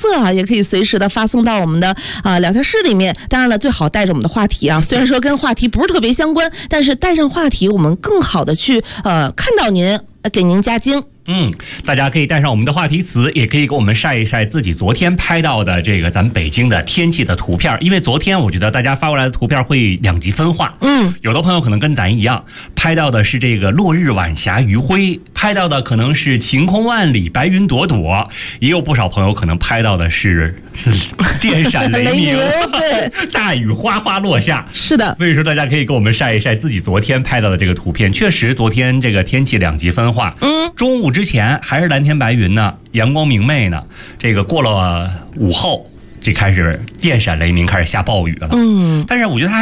色啊，也可以随时的发送到我们的聊天室里面。当然了，最好带着我们的话题啊，虽然说跟话题不是特别相关，但是带上话题，我们更好的去看到您，给您加精。 大家可以带上我们的话题词，也可以给我们晒一晒自己昨天拍到的这个咱们北京的天气的图片，因为昨天我觉得大家发过来的图片会两极分化。有的朋友可能跟咱一样，拍到的是这个落日晚霞余晖，拍到的可能是晴空万里白云朵朵，也有不少朋友可能拍到的是电闪雷鸣对， 大雨哗哗落下。 是的， 所以说大家可以给我们晒一晒自己昨天拍到的这个图片。确实昨天这个天气两极分化，中午之前还是蓝天白云呢，阳光明媚呢，这个过了午后这开始电闪雷鸣，开始下暴雨了。但是我觉得它